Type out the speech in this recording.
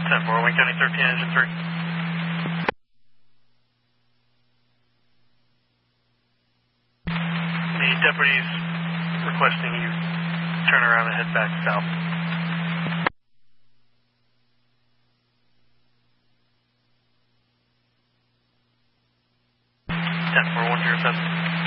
10-4, Wayne County 13, engine 3. The deputies requesting you turn around and head back south. 10-4, 107.